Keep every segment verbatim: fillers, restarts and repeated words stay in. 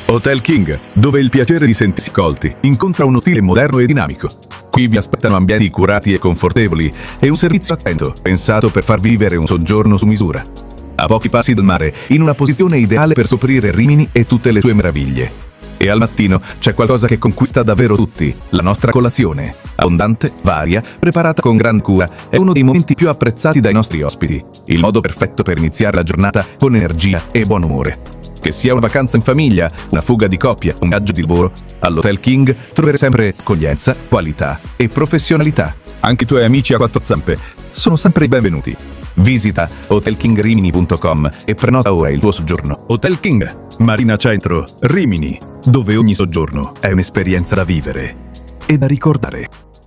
Hotel King, dove il piacere di sentirsi colti incontra uno stile moderno e dinamico. Qui vi aspettano ambienti curati e confortevoli e un servizio attento, pensato per far vivere un soggiorno su misura. A pochi passi dal mare, in una posizione ideale per scoprire Rimini e tutte le sue meraviglie. E al mattino c'è qualcosa che conquista davvero tutti, la nostra colazione. Abbondante, varia, preparata con gran cura, è uno dei momenti più apprezzati dai nostri ospiti. Il modo perfetto per iniziare la giornata con energia e buon umore. Che sia una vacanza in famiglia, una fuga di coppia, un viaggio di lavoro, all'Hotel King troverai sempre accoglienza, qualità e professionalità. Anche i tuoi amici a quattro zampe sono sempre i benvenuti. Visita hotel king rimini punto com e prenota ora il tuo soggiorno. Hotel King, Marina Centro, Rimini, dove ogni soggiorno è un'esperienza da vivere e da ricordare.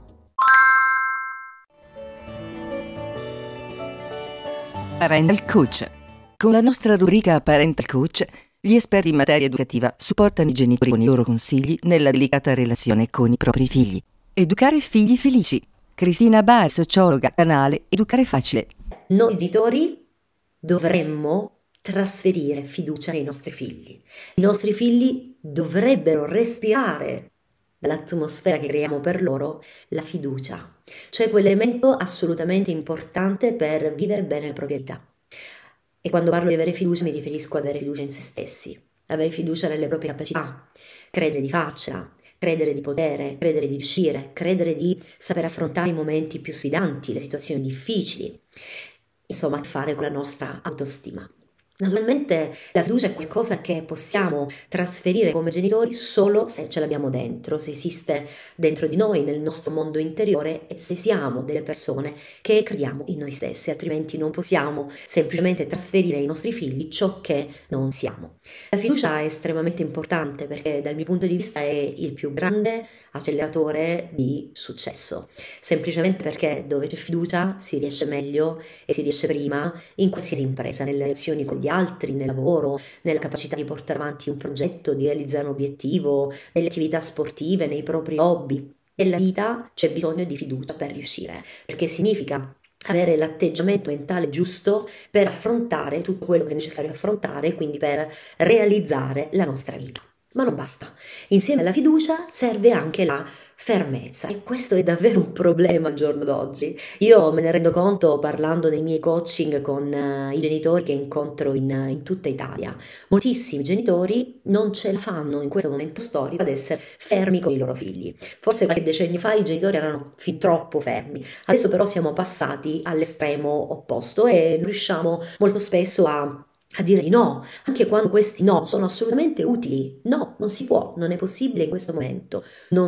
Parental Coach. Con la nostra rubrica Parental Coach, gli esperti in materia educativa supportano i genitori con i loro consigli nella delicata relazione con i propri figli. Educare figli felici. Cristina Bar, sociologa, canale Educare Facile. Noi genitori dovremmo trasferire fiducia nei nostri figli. I nostri figli dovrebbero respirare dall'atmosfera che creiamo per loro la fiducia, cioè quell'elemento assolutamente importante per vivere bene la propria vita. E quando parlo di avere fiducia mi riferisco ad avere fiducia in se stessi, avere fiducia nelle proprie capacità, credere di farcela, credere di potere, credere di riuscire, credere di saper affrontare i momenti più sfidanti, le situazioni difficili, insomma fare con la nostra autostima. Naturalmente la fiducia è qualcosa che possiamo trasferire come genitori solo se ce l'abbiamo dentro, se esiste dentro di noi, nel nostro mondo interiore e se siamo delle persone che crediamo in noi stessi, altrimenti non possiamo semplicemente trasferire ai nostri figli ciò che non siamo. La fiducia è estremamente importante perché dal mio punto di vista è il più grande acceleratore di successo, semplicemente perché dove c'è fiducia si riesce meglio e si riesce prima in qualsiasi impresa, nelle relazioni con gli altri, nel lavoro, nella capacità di portare avanti un progetto, di realizzare un obiettivo, nelle attività sportive, nei propri hobby. Nella vita c'è bisogno di fiducia per riuscire, perché significa avere l'atteggiamento mentale giusto per affrontare tutto quello che è necessario affrontare, quindi per realizzare la nostra vita. Ma non basta. Insieme alla fiducia serve anche la fermezza e questo è davvero un problema al giorno d'oggi. Io me ne rendo conto parlando dei miei coaching con uh, i genitori che incontro in, uh, in tutta Italia. Moltissimi genitori non ce la fanno in questo momento storico ad essere fermi con i loro figli. Forse qualche decennio fa i genitori erano fin troppo fermi, adesso però siamo passati all'estremo opposto e riusciamo molto spesso a a dire di no, anche quando questi no sono assolutamente utili. No, non si può, non è possibile in questo momento. Non